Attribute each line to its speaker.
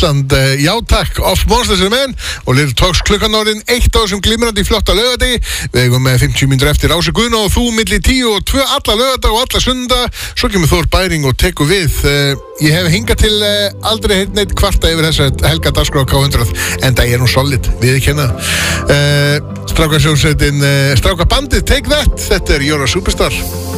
Speaker 1: Ísland, já takk, Off Monsters and Men og Little Talks klukkan orðin 1 á þessum glimrandi flotta laugardegi. Við eigum 50 mínútur eftir Ási Guðna og þú milli 10 og 2 alla laugardag og alla sunnudaga. Svo kemur Þór Bæring og tekur við. Ég hef hingað til aldrei heyrt neitt kvarta yfir þessa helga dagskrá K100 en það nú solid, viðurkenna. Strákabandið Take That, þetta er You're a Superstar.